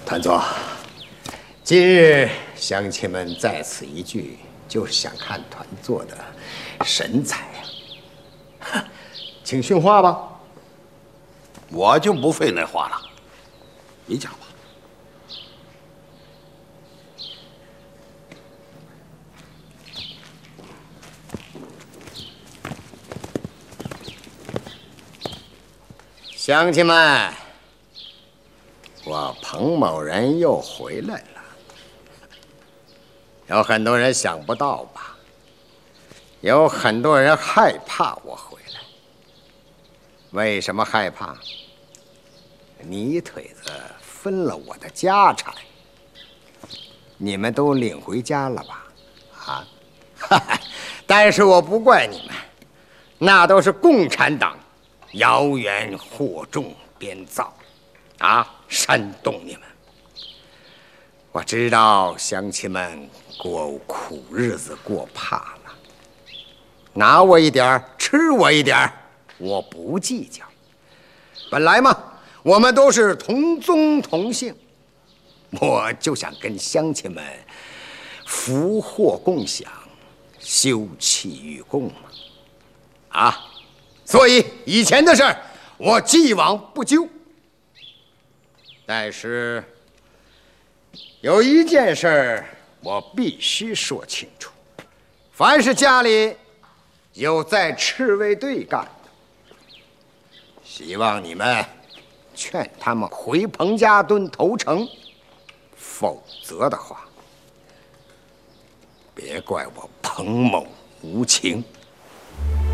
团座，今日乡亲们在此一聚，就是想看团座的神采呀。请训话吧。 我就不费那话了，你讲吧。 乡亲们，我彭某人又回来了。有很多人想不到吧？有很多人害怕我回来。为什么害怕？泥腿子分了我的家产，你们都领回家了吧？啊，哈哈！但是我不怪你们，那都是共产党谣言惑众编造，煽动你们。我知道乡亲们过苦日子过怕了，拿我一点吃我一点，我不计较。本来嘛，我们都是同宗同姓，我就想跟乡亲们福祸共享，休戚与共嘛。所以以前的事儿我既往不咎。但是有一件事儿我必须说清楚：凡是家里有在赤卫队干的，希望你们劝他们回彭家墩投诚，否则的话，别怪我彭某无情。